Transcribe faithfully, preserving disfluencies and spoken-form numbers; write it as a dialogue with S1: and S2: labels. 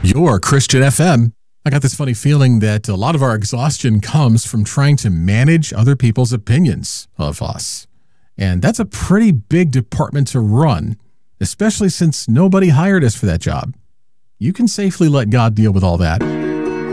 S1: Your Christian F M. I got this funny feeling that a lot of our exhaustion comes from trying to manage other people's opinions of us. And that's a pretty big department to run, especially since nobody hired us for that job. You can safely let God deal with all that.